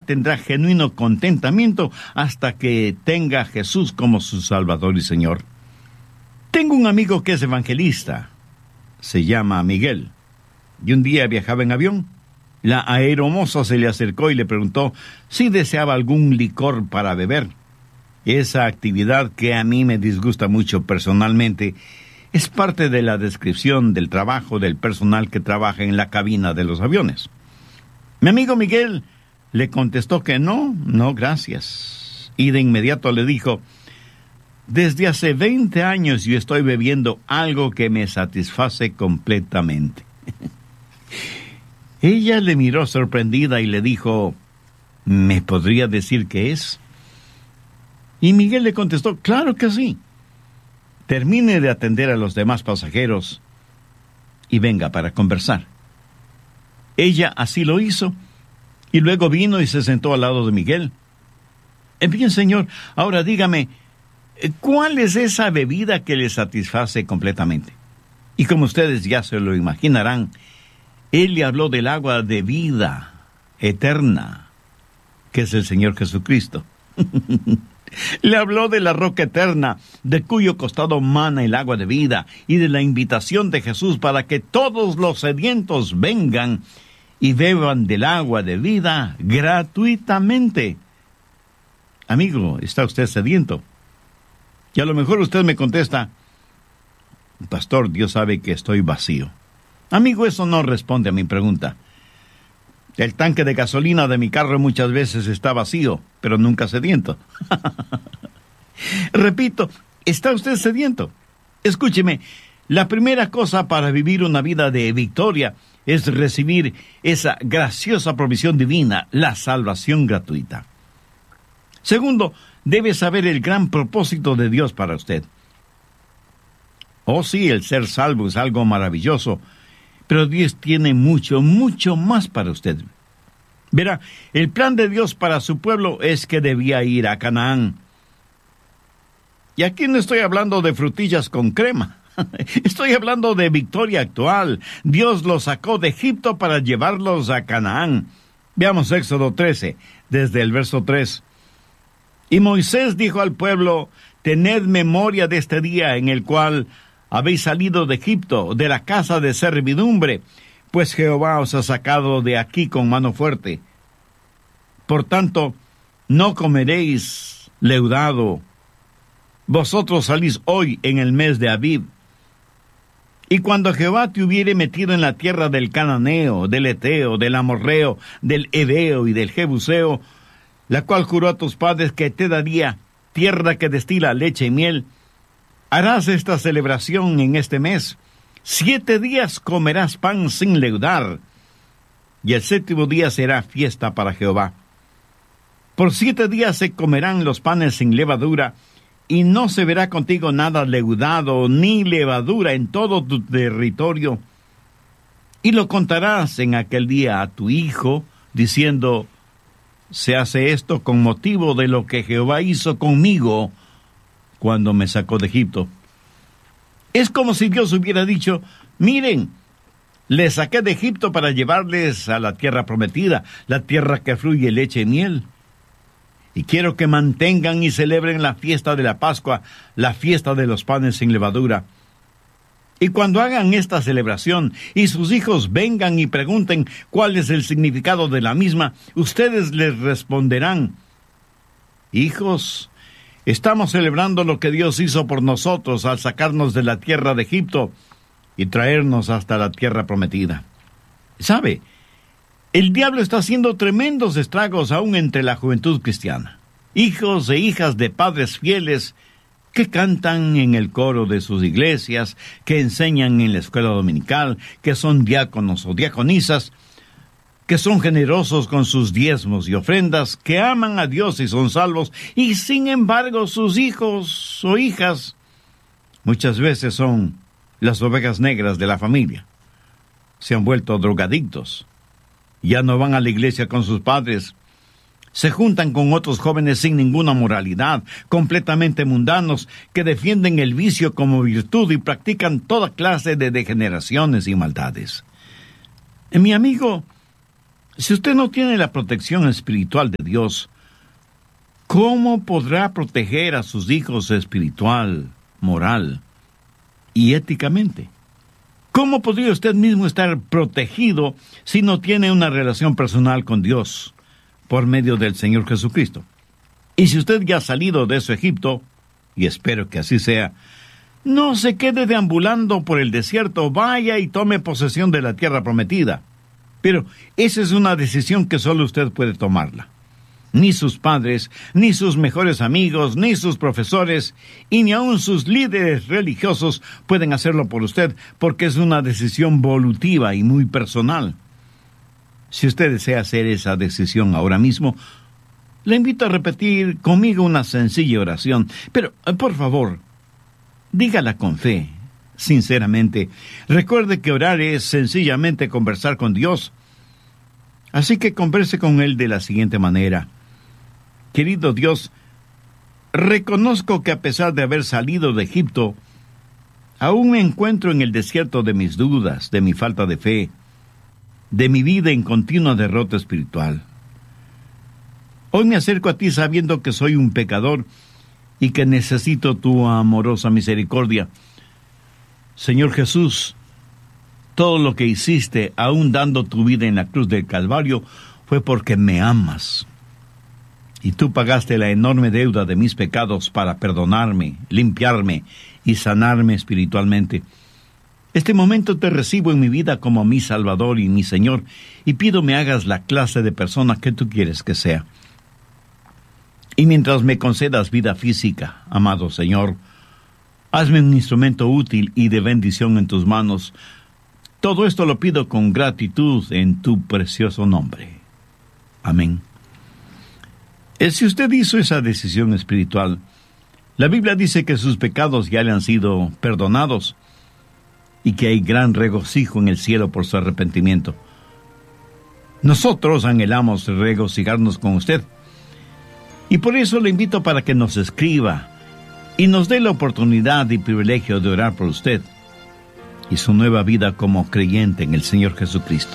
tendrá genuino contentamiento hasta que tenga a Jesús como su Salvador y Señor. Tengo un amigo que es evangelista. Se llama Miguel. Y un día viajaba en avión. La aeromoza se le acercó y le preguntó si deseaba algún licor para beber. Esa actividad, que a mí me disgusta mucho personalmente, es parte de la descripción del trabajo del personal que trabaja en la cabina de los aviones. Mi amigo Miguel le contestó que no, gracias. Y de inmediato le dijo: desde hace 20 años yo estoy bebiendo algo que me satisface completamente. Ella le miró sorprendida y le dijo: ¿me podría decir qué es? Y Miguel le contestó: claro que sí. Termine de atender a los demás pasajeros y venga para conversar. Ella así lo hizo, y luego vino y se sentó al lado de Miguel. Bien, señor, ahora dígame, ¿cuál es esa bebida que le satisface completamente? Y como ustedes ya se lo imaginarán, él le habló del agua de vida eterna, que es el Señor Jesucristo. Le habló de la roca eterna, de cuyo costado mana el agua de vida, y de la invitación de Jesús para que todos los sedientos vengan y beban del agua de vida gratuitamente. Amigo, ¿está usted sediento? Y a lo mejor usted me contesta: pastor, Dios sabe que estoy vacío. Amigo, eso no responde a mi pregunta. El tanque de gasolina de mi carro muchas veces está vacío, pero nunca sediento. Repito, ¿está usted sediento? Escúcheme, la primera cosa para vivir una vida de victoria es recibir esa graciosa provisión divina, la salvación gratuita. Segundo, debe saber el gran propósito de Dios para usted. Oh sí, el ser salvo es algo maravilloso, pero Dios tiene mucho, mucho más para usted. Verá, el plan de Dios para su pueblo es que debía ir a Canaán. Y aquí no estoy hablando de frutillas con crema. Estoy hablando de victoria actual. Dios los sacó de Egipto para llevarlos a Canaán. Veamos Éxodo 13, desde el verso 3. Y Moisés dijo al pueblo: tened memoria de este día en el cual habéis salido de Egipto, de la casa de servidumbre, pues Jehová os ha sacado de aquí con mano fuerte. Por tanto, no comeréis leudado. Vosotros salís hoy en el mes de Abib. Y cuando Jehová te hubiere metido en la tierra del Cananeo, del Eteo, del Amorreo, del Heveo y del Jebuseo, la cual juró a tus padres que te daría, tierra que destila leche y miel, harás esta celebración en este mes. 7 días comerás pan sin leudar, y el 7º día será fiesta para Jehová. Por 7 días se comerán los panes sin levadura, y no se verá contigo nada leudado ni levadura en todo tu territorio. Y lo contarás en aquel día a tu hijo, diciendo: se hace esto con motivo de lo que Jehová hizo conmigo cuando me sacó de Egipto. Es como si Dios hubiera dicho: miren, les saqué de Egipto para llevarles a la tierra prometida, la tierra que fluye leche y miel. Y quiero que mantengan y celebren la fiesta de la Pascua, la fiesta de los panes sin levadura. Y cuando hagan esta celebración y sus hijos vengan y pregunten cuál es el significado de la misma, ustedes les responderán: hijos, estamos celebrando lo que Dios hizo por nosotros al sacarnos de la tierra de Egipto y traernos hasta la tierra prometida. ¿Sabe? El diablo está haciendo tremendos estragos aún entre la juventud cristiana. Hijos e hijas de padres fieles que cantan en el coro de sus iglesias, que enseñan en la escuela dominical, que son diáconos o diaconisas, que son generosos con sus diezmos y ofrendas, que aman a Dios y son salvos, y sin embargo sus hijos o hijas muchas veces son las ovejas negras de la familia. Se han vuelto drogadictos, ya no van a la iglesia con sus padres, se juntan con otros jóvenes sin ninguna moralidad, completamente mundanos, que defienden el vicio como virtud y practican toda clase de degeneraciones y maldades. Mi amigo, Si usted no tiene la protección espiritual de Dios, ¿cómo podrá proteger a sus hijos espiritual, moral y éticamente? ¿Cómo podría usted mismo estar protegido si no tiene una relación personal con Dios por medio del Señor Jesucristo? Y si usted ya ha salido de su Egipto, y espero que así sea, no se quede deambulando por el desierto, vaya y tome posesión de la tierra prometida. Pero esa es una decisión que solo usted puede tomarla. Ni sus padres, ni sus mejores amigos, ni sus profesores, y ni aun sus líderes religiosos pueden hacerlo por usted, porque es una decisión volutiva y muy personal. Si usted desea hacer esa decisión ahora mismo, le invito a repetir conmigo una sencilla oración, pero, por favor, dígala con fe, sinceramente. Recuerde que orar es sencillamente conversar con Dios. Así que converse con Él de la siguiente manera. Querido Dios, reconozco que a pesar de haber salido de Egipto, aún me encuentro en el desierto de mis dudas, de mi falta de fe, de mi vida en continua derrota espiritual. Hoy me acerco a ti sabiendo que soy un pecador y que necesito tu amorosa misericordia. Señor Jesús, todo lo que hiciste, aún dando tu vida en la cruz del Calvario, fue porque me amas. Y tú pagaste la enorme deuda de mis pecados para perdonarme, limpiarme y sanarme espiritualmente. Este momento te recibo en mi vida como mi Salvador y mi Señor, y pido me hagas la clase de persona que tú quieres que sea. Y mientras me concedas vida física, amado Señor, hazme un instrumento útil y de bendición en tus manos. Todo esto lo pido con gratitud en tu precioso nombre. Amén. Si usted hizo esa decisión espiritual, la Biblia dice que sus pecados ya le han sido perdonados y que hay gran regocijo en el cielo por su arrepentimiento. Nosotros anhelamos regocijarnos con usted, y por eso le invito para que nos escriba y nos dé la oportunidad y privilegio de orar por usted y su nueva vida como creyente en el Señor Jesucristo.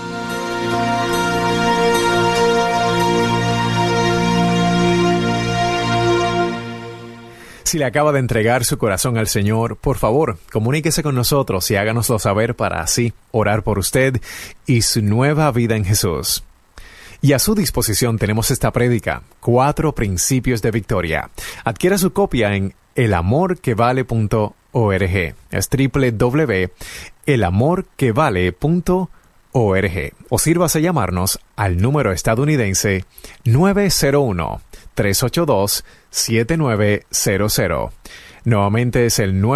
Si le acaba de entregar su corazón al Señor, por favor, comuníquese con nosotros y háganoslo saber para así orar por usted y su nueva vida en Jesús. Y a su disposición tenemos esta prédica, 4 principios de victoria. Adquiera su copia en elamorquevale.org. Es www.elamorquevale.org. O sírvase llamarnos al número estadounidense 901-382-7900. Nuevamente es el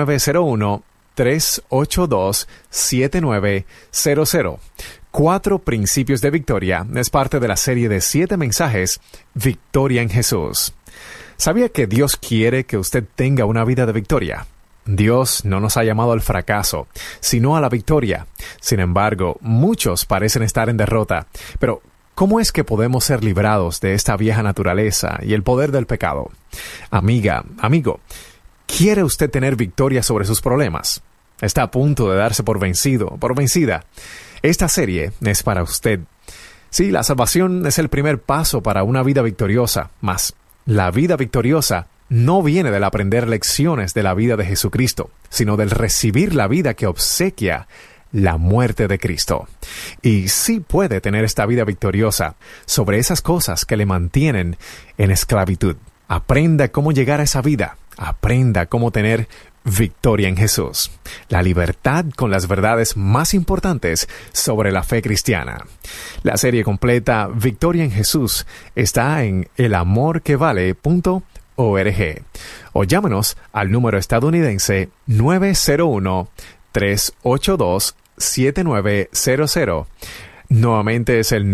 901-382-7900. 4 principios de victoria es parte de la serie de 7 mensajes Victoria en Jesús. ¿Sabía que Dios quiere que usted tenga una vida de victoria? Dios no nos ha llamado al fracaso, sino a la victoria. Sin embargo, muchos parecen estar en derrota. Pero, ¿cómo es que podemos ser librados de esta vieja naturaleza y el poder del pecado? Amiga, amigo, ¿quiere usted tener victoria sobre sus problemas? ¿Está a punto de darse por vencido, por vencida? Esta serie es para usted. Sí, la salvación es el primer paso para una vida victoriosa, mas la vida victoriosa no viene del aprender lecciones de la vida de Jesucristo, sino del recibir la vida que obsequia la muerte de Cristo. Y sí puede tener esta vida victoriosa sobre esas cosas que le mantienen en esclavitud. Aprenda cómo llegar a esa vida. Aprenda cómo tener victoria en Jesús. La libertad con las verdades más importantes sobre la fe cristiana. La serie completa Victoria en Jesús está en elamorquevale.org o llámanos al número estadounidense 901-382-7900. Nuevamente es el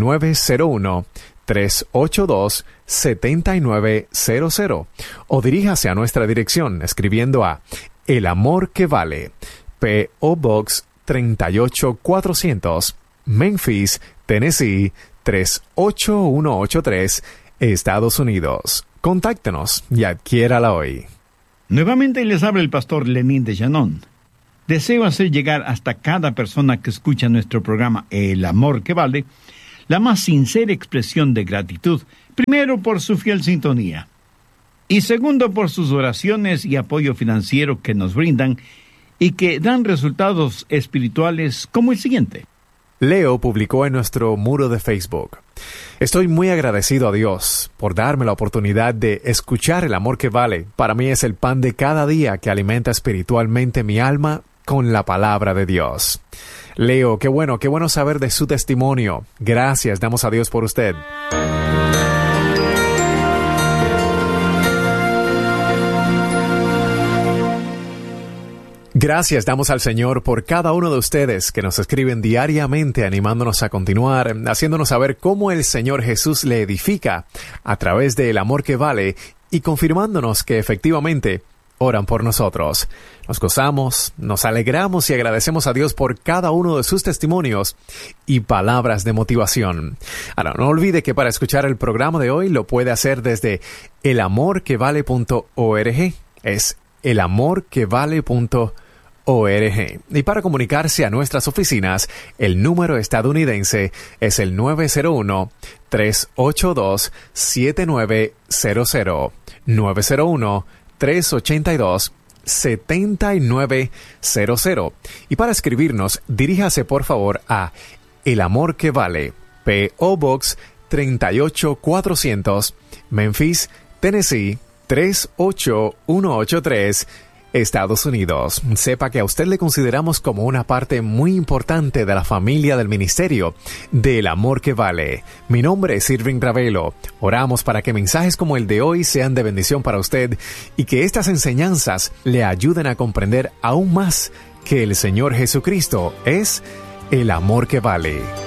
901-382-7900 o diríjase a nuestra dirección escribiendo a El Amor que Vale, P.O. Box 38400, Memphis, Tennessee 38183, Estados Unidos. Contáctenos y adquiérala hoy. Nuevamente les habla el pastor Lenín de Llanón. Deseo hacer llegar hasta cada persona que escucha nuestro programa El Amor que Vale la más sincera expresión de gratitud, primero por su fiel sintonía, y segundo por sus oraciones y apoyo financiero que nos brindan y que dan resultados espirituales como el siguiente. Leo publicó en nuestro muro de Facebook: estoy muy agradecido a Dios por darme la oportunidad de escuchar El Amor que Vale. Para mí es el pan de cada día que alimenta espiritualmente mi alma con la palabra de Dios. Leo, qué bueno saber de su testimonio. Gracias, damos a Dios por usted. Gracias damos al Señor por cada uno de ustedes que nos escriben diariamente, animándonos a continuar, haciéndonos saber cómo el Señor Jesús le edifica a través del amor que vale y confirmándonos que efectivamente oran por nosotros. Nos gozamos, nos alegramos y agradecemos a Dios por cada uno de sus testimonios y palabras de motivación. Ahora, no olvide que para escuchar el programa de hoy lo puede hacer desde elamorquevale.org. Es elamorquevale.org. Y para comunicarse a nuestras oficinas, el número estadounidense es el 901-382-7900. 901-382-7900. Y para escribirnos, diríjase por favor a El Amor que Vale, P.O. Box 38400, Memphis, Tennessee 38183, Estados Unidos. Sepa que a usted le consideramos como una parte muy importante de la familia del ministerio del Amor que Vale. Mi nombre es Irving Ravelo. Oramos para que mensajes como el de hoy sean de bendición para usted y que estas enseñanzas le ayuden a comprender aún más que el Señor Jesucristo es el amor que vale.